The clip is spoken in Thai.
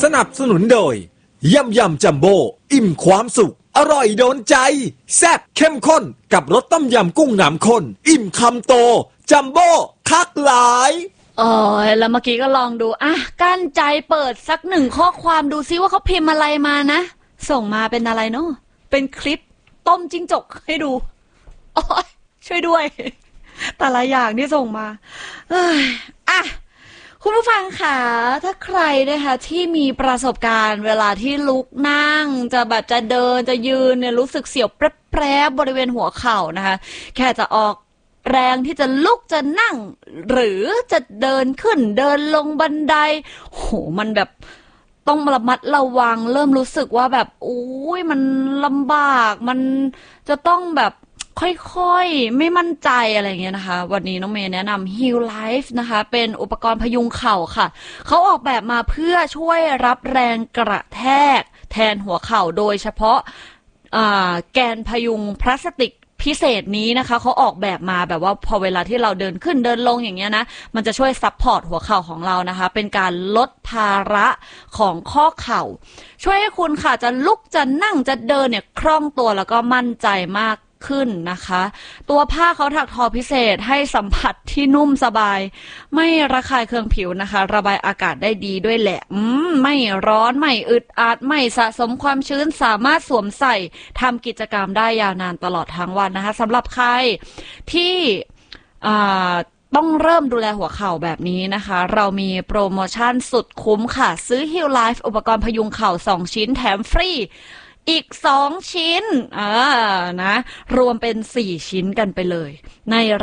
สนับสนุนโดยยำจัมโบ้อิ่มความสุขอร่อยโดนใจแซ่บเข้มข้นกับรสต้มยำกุ้งน้ำข้นอิ่มคำโตจัมโบ้คักหลายแล้วเมื่อกี้ก็ลองดูกั้นใจเปิดสักหนึ่งข้อความดูซิว่าเขาพิมพ์อะไรมานะส่งมาเป็นอะไรเนาะเป็นคลิปต้มจิ้งจกให้ดูช่วยด้วยแต่ละอย่างที่ส่งมาคุณผู้ฟังค่ะถ้าใครนะคะที่มีประสบการณ์เวลาที่ลุกนั่งจะเดินจะยืนเนี่ยรู้สึกเสียวแปรบริเวณหัวเข่านะคะแค่จะออกแรงที่จะลุกจะนั่งหรือจะเดินขึ้นเดินลงบันไดโหมันแบบต้องระมัดระวังเริ่มรู้สึกว่าแบบมันลำบากมันจะต้องแบบค่อยๆไม่มั่นใจอะไรเงี้ยนะคะวันนี้น้องเมย์แนะนำ Heal Life นะคะเป็นอุปกรณ์พยุงเข่าค่ะเขาออกแบบมาเพื่อช่วยรับแรงกระแทกแทนหัวเข่าโดยเฉพาะแกนพยุงพลาสติกพิเศษนี้นะคะเขาออกแบบมาแบบว่าพอเวลาที่เราเดินขึ้นเดินลงอย่างเงี้ยนะมันจะช่วยซัพพอร์ตหัวเข่าของเรานะคะเป็นการลดภาระของข้อเข่าช่วยให้คุณค่ะจะลุกจะนั่งจะเดินเนี่ยคล่องตัวแล้วก็มั่นใจมากขึ้นนะคะตัวผ้าเขาถักทอพิเศษให้สัมผัสที่นุ่มสบายไม่ระคายเคืองผิวนะคะระบายอากาศได้ดีด้วยแหละไม่ร้อนไม่อึดอัดไม่สะสมความชื้นสามารถสวมใส่ทำกิจกรรมได้ยาวนานตลอดทั้งวันนะคะสำหรับใครที่ต้องเริ่มดูแลหัวเข่าแบบนี้นะคะเรามีโปรโมชั่นสุดคุ้มค่ะซื้อ Heal Life อุปกรณ์พยุงเข่า2ชิ้นแถมฟรีอีก2ชิ้นนะรวมเป็น4ชิ้นกันไปเลยใน